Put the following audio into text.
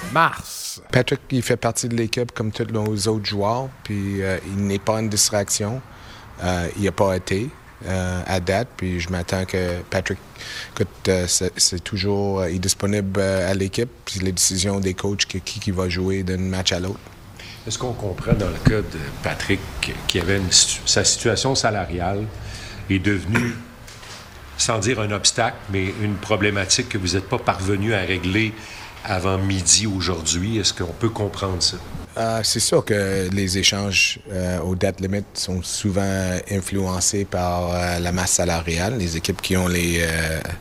mars. Patrick, il fait partie de l'équipe comme tous nos autres joueurs, puis il n'est pas une distraction. Il n'a pas été à date, puis je m'attends que Patrick, écoute, c'est toujours il est disponible à l'équipe, puis les décisions des coachs qui va jouer d'un match à l'autre. Est-ce qu'on comprend dans le cas de Patrick qui avait sa situation salariale est devenue, sans dire un obstacle, mais une problématique que vous n'êtes pas parvenu à régler avant midi aujourd'hui? Est-ce qu'on peut comprendre ça? C'est sûr que les échanges au debt limit sont souvent influencés par la masse salariale. Les équipes qui ont